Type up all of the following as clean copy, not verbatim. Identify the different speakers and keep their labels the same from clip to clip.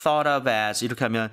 Speaker 1: thought of as 이렇게 하면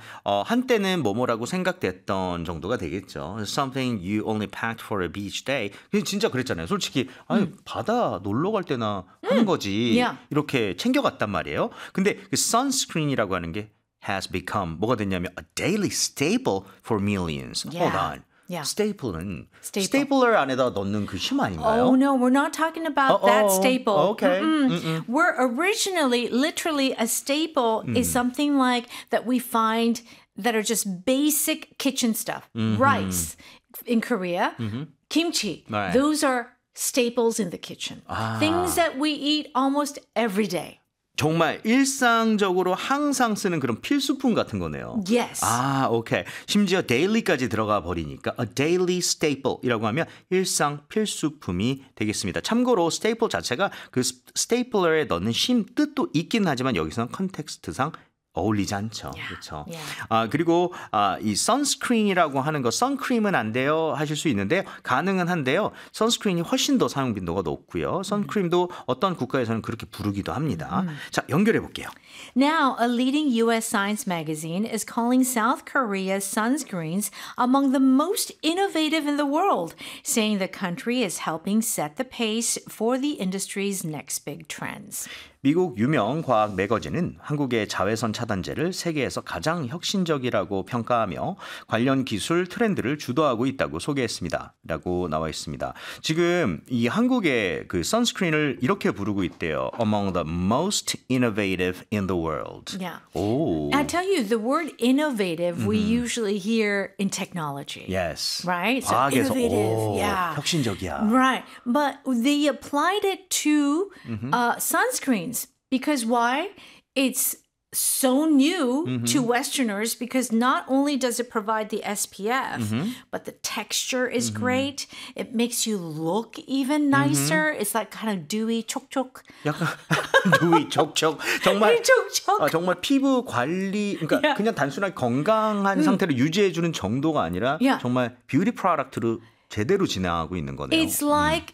Speaker 1: 한때는 뭐뭐라고 생각됐던 정도가 되겠죠. Something you only packed for a beach day. 진짜 그랬잖아요. 솔직히 아니, 바다 놀러 갈 때나 하는 거지.
Speaker 2: Yeah.
Speaker 1: 이렇게 챙겨갔단 말이에요. 근데 그 sunscreen이라고 하는 게 has become 뭐가 됐냐면 a daily staple for millions.
Speaker 2: Yeah.
Speaker 1: Hold on.
Speaker 2: Yeah.
Speaker 1: staple는
Speaker 2: Staple.
Speaker 1: 스테이플러 안에다 넣는 그 심 아닌가요?
Speaker 2: Oh, no, we're not talking about that staple.
Speaker 1: Okay.
Speaker 2: We're originally, literally, a staple is something like that we find that are just basic kitchen stuff. Rice in Korea, kimchi.
Speaker 1: Right.
Speaker 2: Those are staples in the kitchen. Things that we eat almost every day.
Speaker 1: 정말 일상적으로 항상 쓰는 그런 필수품 같은 거네요.
Speaker 2: Yes.
Speaker 1: 아, 오케이. 심지어 daily까지 들어가 버리니까 a daily staple이라고 하면 일상 필수품이 되겠습니다. 참고로 staple 자체가 그 스테이플러에 넣는 심 뜻도 있긴 하지만 여기서는 컨텍스트상 어울리지 않죠. 그렇죠. 그리고 이 선스크린이라고 하는 거 선크림은 안 돼요 하실 수 있는데요. 가능은 한데요. 선스크린이 훨씬 더 사용 빈도가 높고요. 선크림도 어떤 국가에서는 그렇게 부르기도 합니다. 자, 연결해 볼게요.
Speaker 2: Now, a leading U.S. science magazine is calling South Korea's sunscreens among the most innovative in the world, saying the country is helping set the pace for the industry's next big trends.
Speaker 1: 미국 유명 과학 매거진은 한국의 자외선 차단제를 세계에서 가장 혁신적이라고 평가하며 관련 기술 트렌드를 주도하고 있다고 소개했습니다. 라고 나와 있습니다. 지금 이 한국의 그 선스크린을 이렇게 부르고 있대요. Among the most innovative in the world.
Speaker 2: Yeah.
Speaker 1: 오.
Speaker 2: I tell you, the word innovative we usually hear in technology.
Speaker 1: Yes.
Speaker 2: Right? So
Speaker 1: 과학에서
Speaker 2: innovative.
Speaker 1: 오,
Speaker 2: Yeah.
Speaker 1: 혁신적이야.
Speaker 2: Right. But they applied it to sunscreens. Because why? It's so new to Westerners because not only does it provide the SPF, but the texture is great. It makes you look even nicer. It's like kind of dewy, 촉촉.
Speaker 1: 약간 누이 촉촉 정말
Speaker 2: 촉촉.
Speaker 1: 정말 피부 관리 그러니까
Speaker 2: Yeah.
Speaker 1: 그냥 단순하게 건강한 상태를 유지해 주는 정도가 아니라
Speaker 2: Yeah.
Speaker 1: 정말 뷰티 프로덕트로 제대로 진행하고 있는 거네요.
Speaker 2: It's like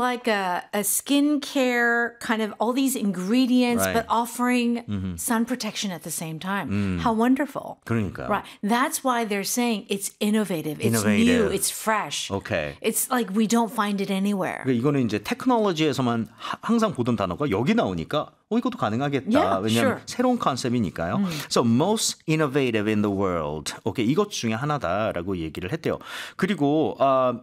Speaker 2: a skincare kind of all these ingredients,
Speaker 1: Right.
Speaker 2: but offering sun protection at the same time. How wonderful!
Speaker 1: 그러니까요.
Speaker 2: Right. That's why they're saying it's innovative. It's
Speaker 1: Innovative.
Speaker 2: new. It's fresh.
Speaker 1: Okay.
Speaker 2: It's like we don't find it anywhere.
Speaker 1: 그러니까 이거는 이제 테크놀로지에서만 항상 보던 단어가 여기 나오니까 이것도 가능하겠다.
Speaker 2: Yeah,
Speaker 1: 왜냐하면
Speaker 2: sure.
Speaker 1: 새로운 컨셉이니까요. So most innovative in the world. 오케이, 이것 중에 하나다라고 얘기를 했대요. 그리고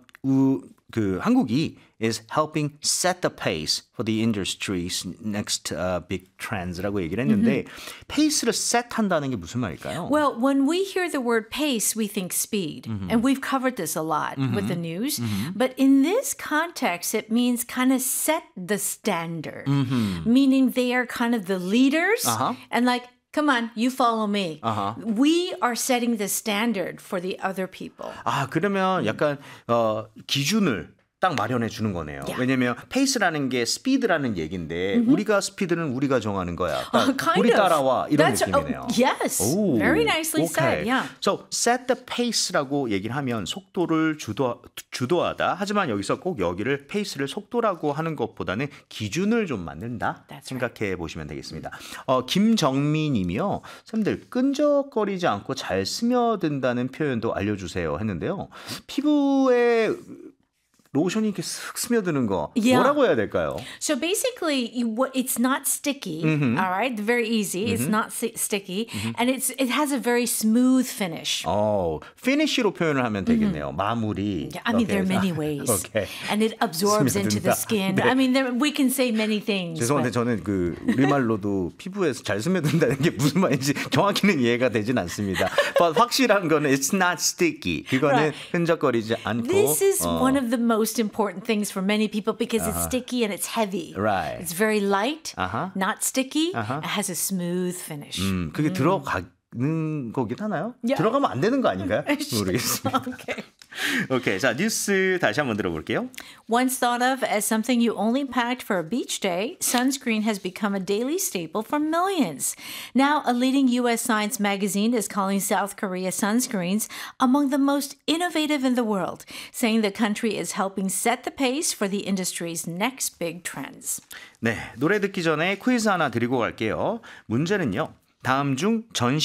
Speaker 1: 그 한국이 is helping set the pace for the industry's next big trends라고 얘기를 했는데 페이스를 set한다는 게 무슨 말일까요?
Speaker 2: Well, when we hear the word pace, we think speed. And we've covered this a lot with the news. But in this context, it means kind of set the standard. Meaning they are kind of the leaders and like, come on, you follow me. We are setting the standard for the other people.
Speaker 1: 아, 그러면 약간 기준을 딱 마련해 주는 거네요.
Speaker 2: Yeah.
Speaker 1: 왜냐면 페이스라는 게 스피드라는 얘기인데 우리가 스피드는 우리가 정하는 거야. 그러니까
Speaker 2: Kind
Speaker 1: 우리
Speaker 2: of.
Speaker 1: 따라와 이런
Speaker 2: That's,
Speaker 1: 느낌이네요.
Speaker 2: yes.
Speaker 1: 오,
Speaker 2: Very nicely said. Yeah.
Speaker 1: So set the pace라고 얘기를 하면 속도를 주도하다. 하지만 여기서 꼭 여기를 페이스를 속도라고 하는 것보다는 기준을 좀 만든다.
Speaker 2: That's
Speaker 1: 생각해 보시면 되겠습니다. 김정민님이요. 쌤들 끈적거리지 않고 잘 스며든다는 표현도 알려주세요 했는데요. 피부에 로션이 이렇게 쓱 스며드는 거
Speaker 2: Yeah.
Speaker 1: 뭐라고 해야 될까요?
Speaker 2: So basically, it's not sticky. All right, very easy. It's not sticky, and it has a very smooth finish.
Speaker 1: 피니쉬로 표현을 하면 되겠네요. 마무리.
Speaker 2: Yeah, I mean, there are
Speaker 1: 이렇게
Speaker 2: many
Speaker 1: 해서.
Speaker 2: ways,
Speaker 1: Okay.
Speaker 2: and it absorbs into the
Speaker 1: 스며든다.
Speaker 2: skin.
Speaker 1: 네.
Speaker 2: I mean, we can say many things.
Speaker 1: 죄송한데
Speaker 2: but-
Speaker 1: 저는 그 우리말로도 피부에서 잘 스며든다는 게 무슨 말인지 정확히는 이해가 되진 않습니다. But 확실한 거는 it's not sticky. 그거는
Speaker 2: Right.
Speaker 1: 끈적거리지 않고.
Speaker 2: This is one of the most important things for many people because it's sticky and it's heavy.
Speaker 1: Right.
Speaker 2: It's very light, not sticky. It has a smooth finish.
Speaker 1: 그게 들어가는 거긴 하나요?
Speaker 2: Yeah.
Speaker 1: 들어가면 안 되는 거 아닌가요? 모르겠습니다.
Speaker 2: Okay.
Speaker 1: 오케이, 자 뉴스 다시 한번 들어볼게요.
Speaker 2: Once thought of as something you only packed for a beach day, sunscreen has become a daily staple for millions. Now, a leading U.S. science magazine is calling South Korea sunscreens among the most innovative in the world, saying the country is helping set the pace for the industry's next big trends.
Speaker 1: 네, 노래 듣기 전에 퀴즈 하나 드리고 갈게요. 문제는요. 다음 중 전시